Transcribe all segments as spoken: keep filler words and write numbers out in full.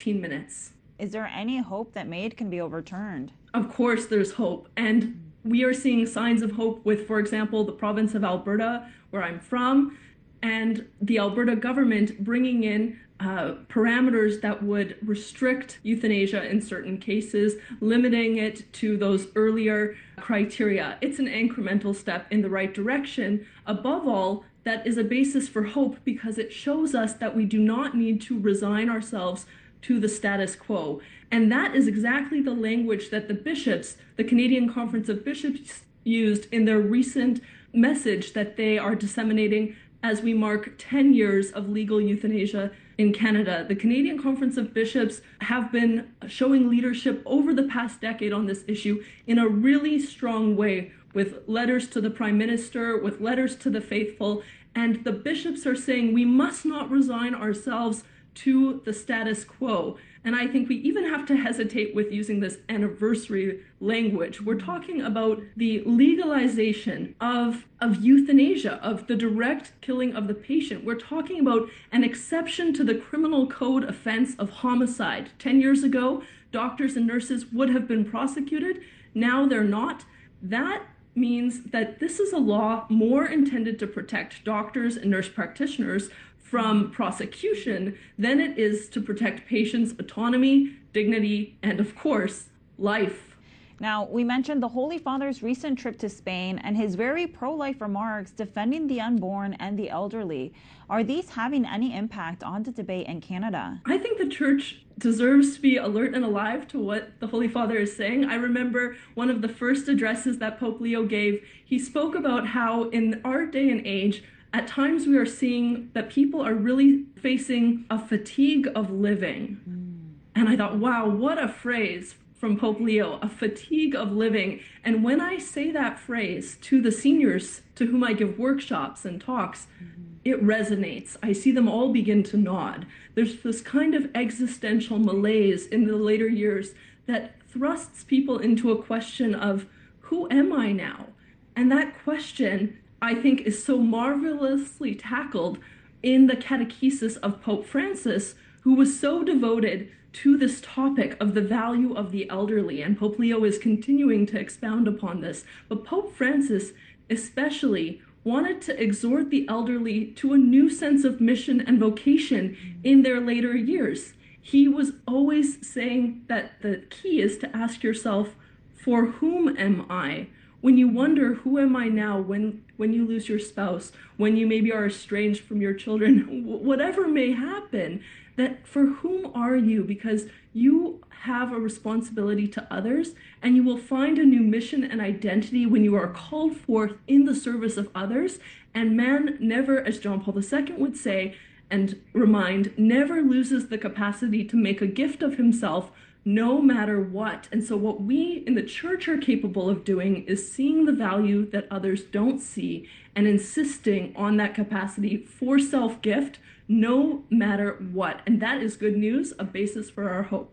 fifteen minutes. Is there any hope that MAID can be overturned? Of course there's hope, and we are seeing signs of hope with, for example, the province of Alberta, where I'm from, and the Alberta government bringing in uh, parameters that would restrict euthanasia in certain cases, limiting it to those earlier criteria. It's an incremental step in the right direction. Above all, that is a basis for hope because it shows us that we do not need to resign ourselves to the status quo. And that is exactly the language that the bishops, the Canadian Conference of Bishops, used in their recent message that they are disseminating as we mark ten years of legal euthanasia in Canada. The Canadian Conference of Bishops have been showing leadership over the past decade on this issue in a really strong way, with letters to the Prime Minister, with letters to the faithful, and the bishops are saying we must not resign ourselves to the status quo. And I think we even have to hesitate with using this anniversary language. We're talking about the legalization of, of euthanasia, of the direct killing of the patient. We're talking about an exception to the criminal code offense of homicide. Ten years ago, doctors and nurses would have been prosecuted. Now they're not. That means that this is a law more intended to protect doctors and nurse practitioners from prosecution than it is to protect patients' autonomy, dignity, and of course, life. Now, we mentioned the Holy Father's recent trip to Spain and his very pro-life remarks defending the unborn and the elderly. Are these having any impact on the debate in Canada? I think the Church deserves to be alert and alive to what the Holy Father is saying. I remember one of the first addresses that Pope Leo gave. He spoke about how in our day and age, at times we are seeing that people are really facing a fatigue of living. Mm. And I thought, wow, what a phrase from Pope Leo, a fatigue of living. And when I say that phrase to the seniors to whom I give workshops and talks, mm-hmm. it resonates. I see them all begin to nod. There's this kind of existential malaise in the later years that thrusts people into a question of, who am I now? And that question, I think, is so marvelously tackled in the catechesis of Pope Francis, who was so devoted to this topic of the value of the elderly. And Pope Leo is continuing to expound upon this. But Pope Francis especially wanted to exhort the elderly to a new sense of mission and vocation in their later years. He was always saying that the key is to ask yourself, for whom am I? When you wonder, who am I now, when, when you lose your spouse, when you maybe are estranged from your children, whatever may happen, that for whom are you? Because you have a responsibility to others, and you will find a new mission and identity when you are called forth in the service of others. And man never, as John Paul the Second would say and remind, never loses the capacity to make a gift of himself no matter what. And so what we in the Church are capable of doing is seeing the value that others don't see and insisting on that capacity for self-gift no matter what. And that is good news, a basis for our hope.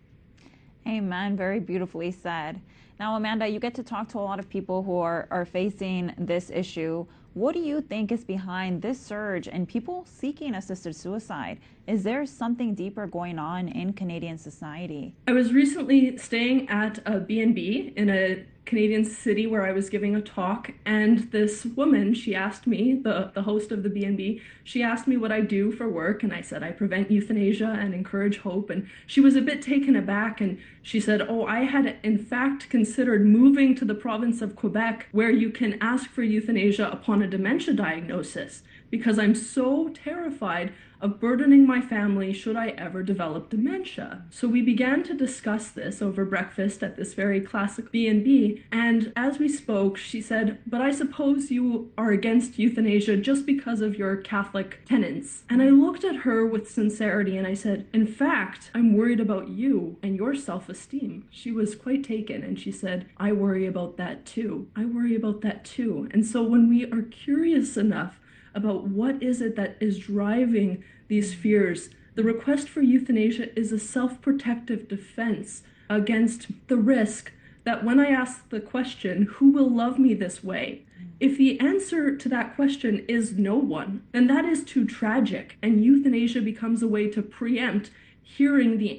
Amen. Very beautifully said. Now, Amanda, you get to talk to a lot of people who are, are facing this issue. What do you think is behind this surge in people seeking assisted suicide? Is there something deeper going on in Canadian society? I was recently staying at a B and B in a Canadian city where I was giving a talk, and this woman, she asked me, the, the host of the B and B, she asked me what I do for work, and I said I prevent euthanasia and encourage hope, and she was a bit taken aback, and she said, oh, I had in fact considered moving to the province of Quebec where you can ask for euthanasia upon a dementia diagnosis, because I'm so terrified of burdening my family should I ever develop dementia. So we began to discuss this over breakfast at this very classic B and B, and as we spoke, she said, but I suppose you are against euthanasia just because of your Catholic tenets. And I looked at her with sincerity and I said, in fact, I'm worried about you and your self-esteem. She was quite taken and she said, I worry about that too. I worry about that too. And so when we are curious enough about what is it that is driving these fears, the request for euthanasia is a self-protective defense against the risk that when I ask the question, who will love me this way? If the answer to that question is no one, then that is too tragic, and euthanasia becomes a way to preempt hearing the